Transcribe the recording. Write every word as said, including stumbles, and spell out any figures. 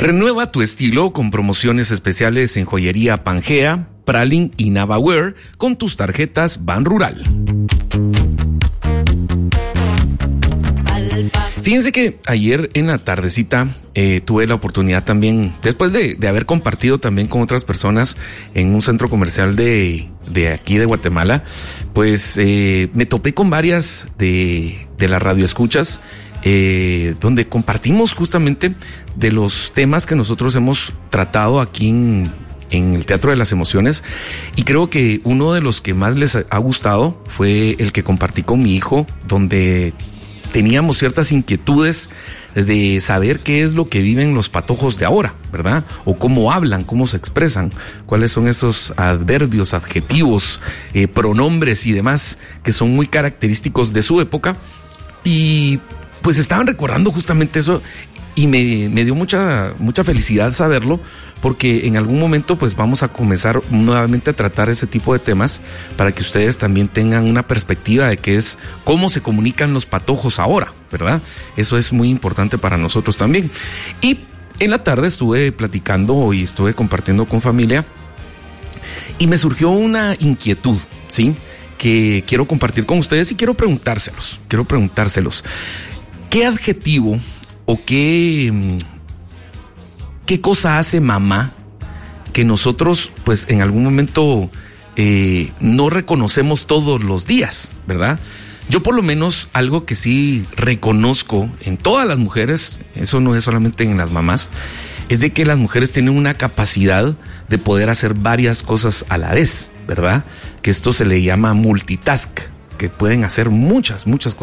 Renueva tu estilo con promociones especiales en Joyería Pangea, Pralin y Navaware con tus tarjetas Ban Rural. Fíjense que ayer en la tardecita eh, tuve la oportunidad también, después de, de haber compartido también con otras personas en un centro comercial de, de aquí de Guatemala, pues eh, me topé con varias de, de las radioescuchas eh, donde compartimos justamente de los temas que nosotros hemos tratado aquí en, en el Teatro de las Emociones, y creo que uno de los que más les ha gustado fue el que compartí con mi hijo, donde teníamos ciertas inquietudes de saber qué es lo que viven los patojos de ahora, ¿verdad? O cómo hablan, cómo se expresan, cuáles son esos adverbios, adjetivos, eh, pronombres y demás que son muy característicos de su época. Y pues estaban recordando justamente eso y me, me dio mucha, mucha felicidad saberlo, porque en algún momento pues vamos a comenzar nuevamente a tratar ese tipo de temas para que ustedes también tengan una perspectiva de qué es, cómo se comunican los patojos ahora, ¿verdad? Eso es muy importante para nosotros también. Y en la tarde estuve platicando y estuve compartiendo con familia y me surgió una inquietud, ¿sí? Que quiero compartir con ustedes y quiero preguntárselos, quiero preguntárselos. ¿Qué adjetivo o qué, qué cosa hace mamá que nosotros pues en algún momento eh, no reconocemos todos los días, ¿verdad? Yo por lo menos algo que sí reconozco en todas las mujeres, eso no es solamente en las mamás, es de que las mujeres tienen una capacidad de poder hacer varias cosas a la vez, ¿verdad? Que esto se le llama multitask, que pueden hacer muchas, muchas cosas